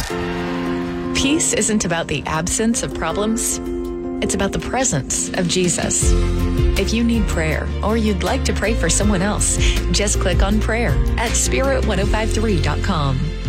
Peace isn't about the absence of problems. It's about the presence of Jesus. If you need prayer or you'd like to pray for someone else, just click on prayer at spirit1053.com.